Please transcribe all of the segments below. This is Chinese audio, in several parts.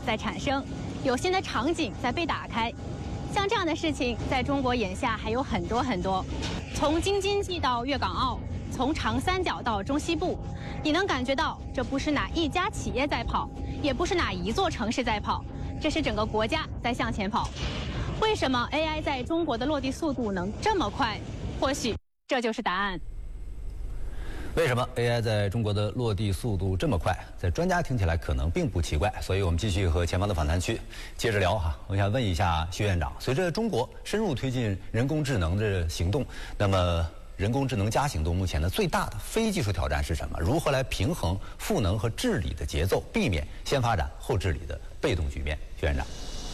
在产生，有新的场景在被打开。像这样的事情，在中国眼下还有很多很多。从京津冀到粤港澳，从长三角到中西部，你能感觉到这不是哪一家企业在跑，也不是哪一座城市在跑，这是整个国家在向前跑。为什么 AI 在中国的落地速度能这么快？或许这就是答案。 为什么 AI 在中国的落地速度这么快？在专家听起来可能并不奇怪，所以我们继续和前方的访谈区接着聊哈。我想问一下薛院长，随着中国深入推进人工智能的行动，那么人工智能加行动目前的最大的非技术挑战是什么？如何来平衡赋能和治理的节奏，避免先发展后治理的被动局面？薛院长。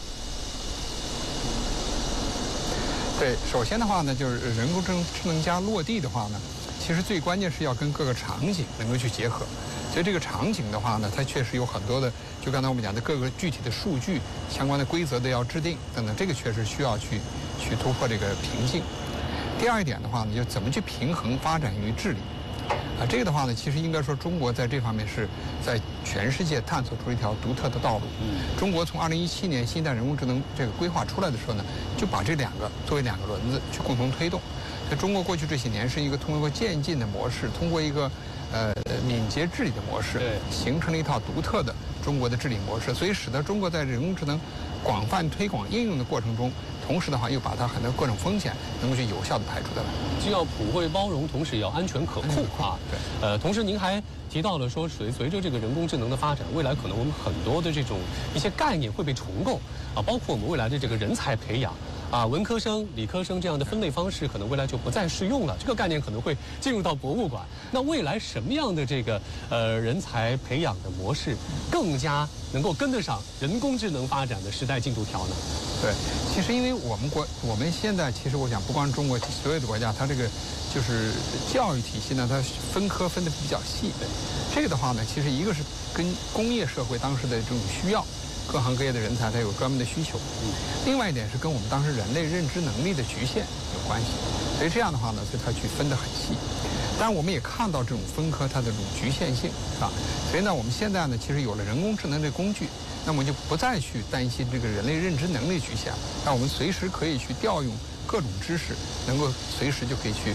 对，首先的话呢，就是人工智能加落地的话呢，其实最关键是要跟各个场景能够去结合。所以这个场景的话呢，它确实有很多的，就刚才我们讲的各个具体的数据相关的规则的要制定等等，这个确实需要去突破这个瓶颈。第二一点的话呢，就怎么去平衡发展与治理。这个的话呢，其实应该说中国在这方面是在全世界探索出一条独特的道路。中国从2017年新一代人工智能这个规划出来的时候呢，就把这两个作为两个轮子去共同推动。在中国过去这些年是一个通过渐进的模式，通过一个敏捷治理的模式，形成了一套独特的中国的治理模式，所以使得中国在人工智能广泛推广应用的过程中，同时的话又把它很多各种风险能够去有效的排除掉来。 既要普惠包容，同时也要安全可控啊。对。同时您还提到了说，随着这个人工智能的发展，未来可能我们很多的这种一些概念会被重构啊，包括我们未来的这个人才培养。文科生、理科生这样的分类方式可能未来就不再适用了，这个概念可能会进入到博物馆。那未来什么样的这个人才培养的模式更加能够跟得上人工智能发展的时代进度条呢？ 对，其实因为我们现在其实我想不光中国，所有的国家它这个就是教育体系呢，它分科分得比较细。这个的话呢，其实一个是跟工业社会当时的这种需要。各行各业的人才，它有专门的需求。另外一点是跟我们当时人类认知能力的局限有关系。所以这样的话呢，所以它去分得很细。当然，我们也看到这种分科它的这种局限性，是吧？所以呢，我们现在呢，其实有了人工智能这工具，那么就不再去担心这个人类认知能力局限，那我们随时可以去调用各种知识，能够随时就可以去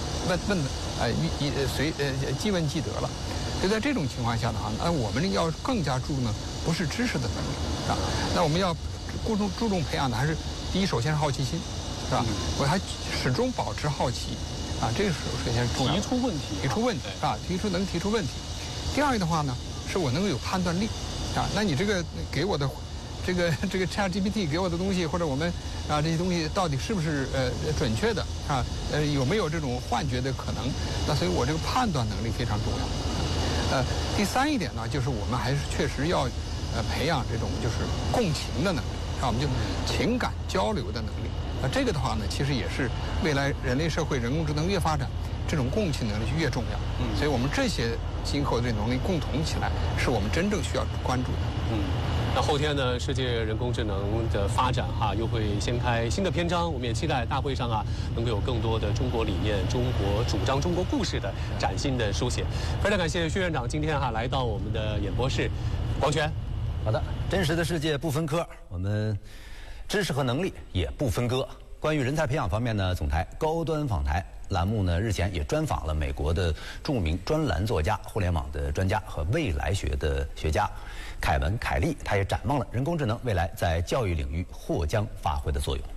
即问即得了。所以在这种情况下的话，我们要更加注重的不是知识的能力，是吧？那我们要注重培养的还是第一，首先是好奇心，是吧？我还始终保持好奇，这个是首先是重要的。 提出问题， 能提出问题。第二的话呢，是我能够有判断力，那你这个给我的这个 ChatGPT 给我的东西，或者我们这些东西到底是不是准确的有没有这种幻觉的可能？那所以我这个判断能力非常重要。第三一点呢，就是我们还是确实要培养这种就是共情的能力，我们就情感交流的能力。这个的话呢，其实也是未来人类社会人工智能越发展，这种共情能力就越重要。所以我们这些今后的能力共同起来，是我们真正需要关注的。 那后天呢，世界人工智能的发展又会掀开新的篇章。我们也期待大会上能够有更多的中国理念、中国主张、中国故事的崭新的书写。非常感谢薛院长今天来到我们的演播室。广权， 好的，真实的世界不分科，我们知识和能力也不分割。关于人才培养方面呢，总台高端访谈栏目呢，日前也专访了美国的著名专栏作家、互联网的专家和未来学的学家凯文·凯利，他也展望了人工智能未来在教育领域或将发挥的作用。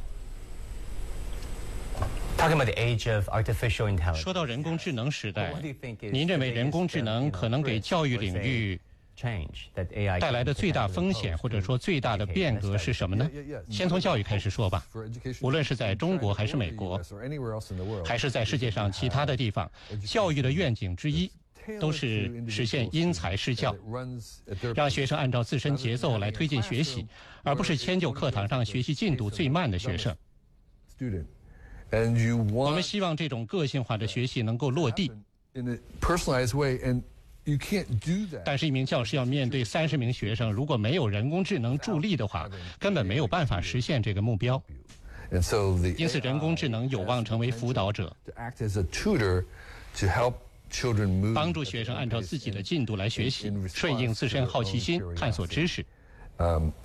说到人工智能时代，您认为人工智能可能给教育领域带来的最大风险，或者说最大的变革是什么呢？先从教育开始说吧。无论是在中国还是美国，还是在世界上其他的地方，教育的愿景之一都是实现因材施教，让学生按照自身节奏来推进学习，而不是迁就课堂上学习进度最慢的学生。我们希望这种个性化的学习能够落地。但是，一名教师要面对30名学生，如果没有人工智能助力的话，根本没有办法实现这个目标。因此，人工智能有望成为辅导者，帮助学生按照自己的进度来学习，顺应自身好奇心，探索知识。